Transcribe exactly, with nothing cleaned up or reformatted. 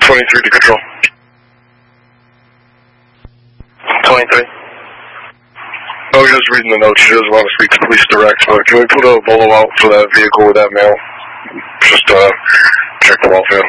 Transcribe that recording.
twenty-three to control. twenty-three. I was just reading the notes. She doesn't want to speak to police direct, but can we put a bolo out for that vehicle with that male? Just uh, check the welfare.